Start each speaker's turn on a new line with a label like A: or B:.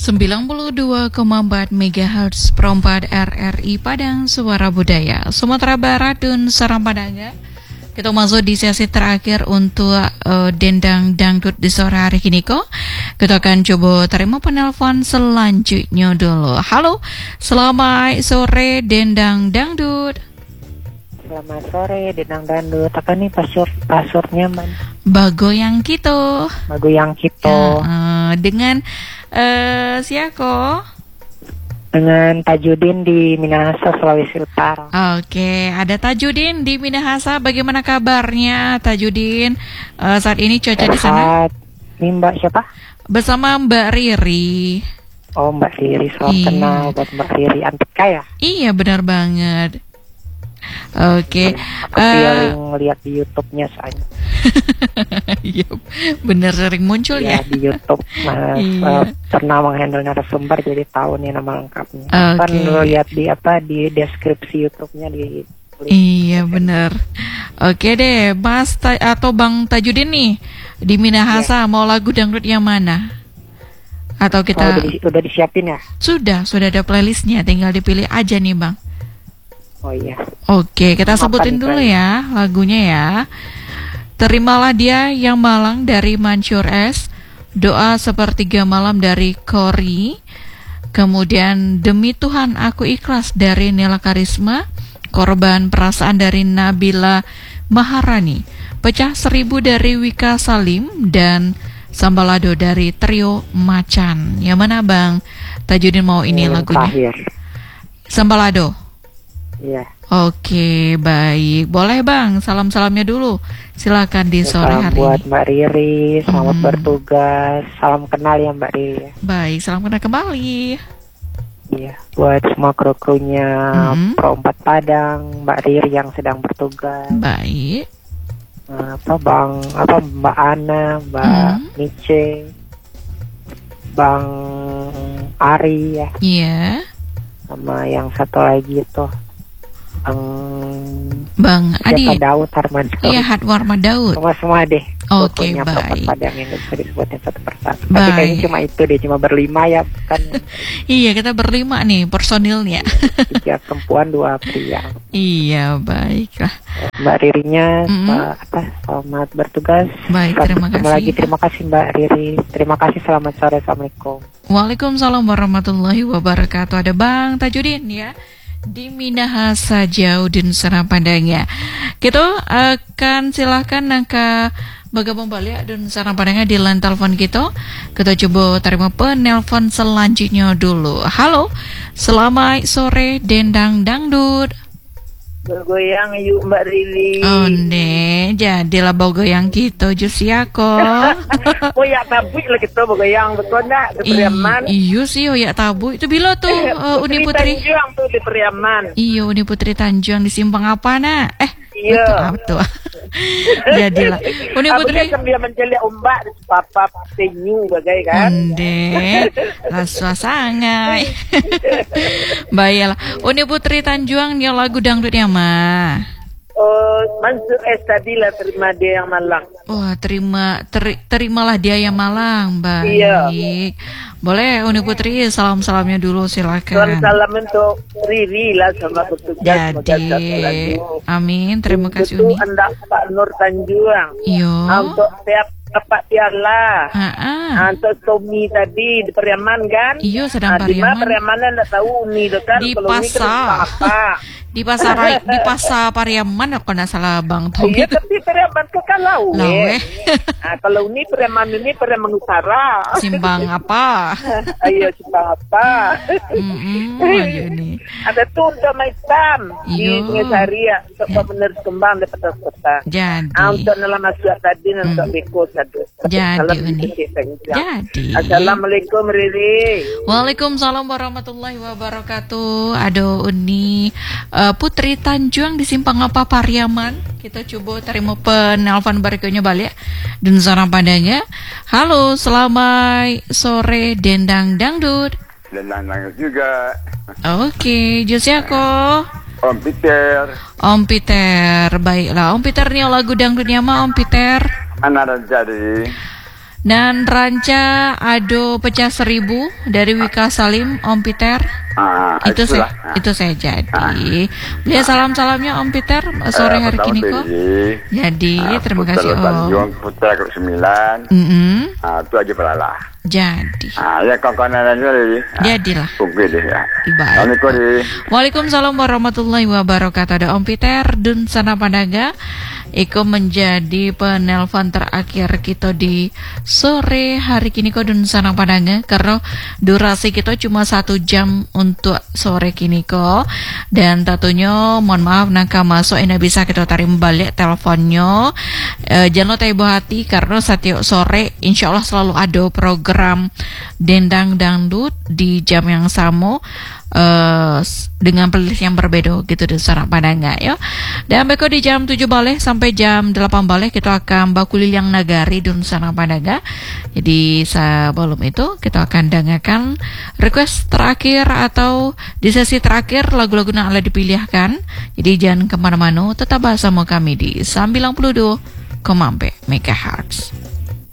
A: 92,4 MHz Perempat RRI Padang Suara Budaya Sumatera Barat dan Sarang Padangnya. Kita masuk di sesi terakhir untuk Dendang Dangdut di sore hari ini kok. Kita akan coba terima penelpon selanjutnya dulu. Halo, selamat sore Dendang Dangdut.
B: Selamat sore Dendang Dangdut. Apa nih pasurnya man?
A: Bagoyang Kito.
B: Bagoyang Kito.
A: Dengan siapa?
B: Dengan Tajudin di Minahasa, Sulawesi Utara.
A: Oke, ada Tajudin di Minahasa. Bagaimana kabarnya Tajudin? Saat ini cuaca di sana?
B: Ini Mbak siapa?
A: Bersama Mbak Riri.
B: Oh, Mbak Riri, salam kenal buat Mbak Riri Antika ya?
A: Iya, benar banget. Oke.
B: Aku yang lihat di YouTube-nya soalnya.
A: Iya, benar sering muncul ya
B: di YouTube. Pernah menghandle narasumber jadi tahu nih nama lengkapnya. Kan lo lihat di deskripsi YouTube-nya di.
A: Iya benar. Oke deh, Mas atau Bang Tajudin nih di Minahasa mau lagu dangdut yang mana? Atau kita
B: udah disiapin ya?
A: Sudah ada playlistnya, tinggal dipilih aja nih Bang.
B: Oh iya.
A: Oke, kita sebutin dulu ya lagunya ya. Terimalah Dia Yang Malang dari Mansur S, Doa Sepertiga Malam dari Kori, kemudian Demi Tuhan Aku Ikhlas dari Nela Karisma, Korban Perasaan dari Nabila Maharani, Pecah Seribu dari Wika Salim, dan Sambalado dari Trio Macan. Yang mana Bang Tajudin mau ini lagunya?
B: Terakhir.
A: Sambalado.
B: Iya.
A: Oke, baik. Boleh Bang, salam-salamnya dulu. Silakan di sore hari ini.
B: Buat Mbak Riri, selamat bertugas. Salam kenal ya Mbak Riri.
A: Baik, salam kenal kembali.
B: Iya, buat semua kru-krunya Perempat Padang, Mbak Riri yang sedang bertugas.
A: Baik.
B: Mbak Ana, Mbak Mice, Bang Ari ya.
A: Iya.
B: Sama yang satu lagi itu
A: Bang Adi.
B: Daud Harman.
A: Iya, Hadwarma Daud.
B: Semua deh.
A: Oke, baik.
B: Padang yang bisa disebutin satu persatu. Tapi kayaknya cuma itu deh, cuma berlima ya, kan? Iya,
A: kita berlima nih personilnya.
B: 3 perempuan, 2 pria.
A: Iya, baiklah.
B: Mbak Ririnya, selamat bertugas.
A: Baik, terima kasih.
B: Lagi terima kasih Mbak Riri. Terima kasih, selamat sore, assalamualaikum.
A: Waalaikumsalam warahmatullahi wabarakatuh. Ada Bang Tajudin ya di Minahasa jauh dan Sarang Padangnya. Kita akan silahkan nangka bergabung balik dan Sarang Padangnya di line telepon kita. Kita coba terima penelpon selanjutnya dulu. Halo, selamat sore Dendang Dangdut.
C: Bergoyang yuk Mbak Rili.
A: Oh ne, jadilah bergoyang kita Jusiako.
C: Oh ya tabu lah kita bergoyang betul nak di Periaman.
A: Iya sih, oh ya tabu itu bila tuh Uni Putri
C: Tanjung tuh di Periaman.
A: Iya, Uni Putri Tanjung di Simpang apa nak?
C: Iya.
A: Betul. Jadilah Uni Putri.
C: Aku dia mencelik ombak di papa penyu bagai kan.
A: Ande, laswa sangai. Baiklah, Uni Putri Tanjung dia lagu dangdutnya mah.
C: Mansur S tadi lah terima dia yang Malang.
A: Wah, terimalah dia yang Malang, baik.
C: Iya.
A: Boleh Uni Putri salam-salamnya dulu silakan.
C: Salam untuk Riri lah sama petugas.
A: Jadi, amin. Terima kasih Uni.
C: Untuk anda Pak Nur Tanjung.
A: Iya.
C: Untuk tiap Pak Tiala. Untuk Tommy tadi di Periaman kan?
A: Iya, sedang Periaman.
C: Di mana Periaman anda tahu Uni kan?
A: Di pasar. Di pasar Pariaman aku nggak salah Bang Tommy.
C: Iya, tapi Periaman ke kalau kalau ini Periaman Utara.
A: Simbang apa?
C: Ayo simbang apa?
A: Ini.
C: Ada tuh sama hitam di Sungai ya, untuk benar kembang di kota.
A: Jadi.
C: Untuk dalam masuk tadi untuk Beko satu.
A: Jadi.
C: Assalamualaikum Riri.
A: Waalaikumsalam warahmatullahi wabarakatuh. Aduh Uni. Putri Tanjung di Simpang apa Pariaman. Kita coba terima penelpon berikutnya balik dan Sarang Padangnya. Halo, selamat sore Dendang Dangdut.
D: Dendang Dangdut juga.
A: Oke, Josiako.
D: Om Peter.
A: Om Peter, baiklah. Om Peter nih lagu dangdutnya mah Om Peter.
D: Anak jadi.
A: Dan Ranca Ado Pecah 1000 dari Wika Salim, Om Peter. Itu saya jadi. Lihat salam-salamnya Om Peter sore hari ini kok. Jadi terima kasih Om.
D: Putra ke 9. Itu aja pelalah.
A: Jadi.
D: Ya kawan-kawan lagi.
A: Jadilah.
D: Oke deh ya.
A: Baik. Waalaikumsalam warahmatullahi wabarakatuh. Ada Om Peter Dun Sana Padaga. Iko menjadi penelpon terakhir kita di sore hari kini kok Dun Sana Padaga, karena durasi kita cuma 1 jam untuk sore kini kok. Dan tentunya mohon maaf naka masuk ini bisa kita tarik balik teleponnya. Jangan lupa ibu hati karena setiap sore insya Allah selalu ada program Dendang Dangdut di jam yang sama. Dengan playlist yang berbeda gitu di Sana Padanga ya. Dan beko di jam 7 balik sampai jam 8 balik kita akan bakuli yang nagari di Sana Padanga. Jadi sebelum itu kita akan dengarkan request terakhir atau di sesi terakhir lagu-lagu yang ada dipilihkan. Jadi jangan kemana-mana, tetap bersama kami di 92,4 MHz.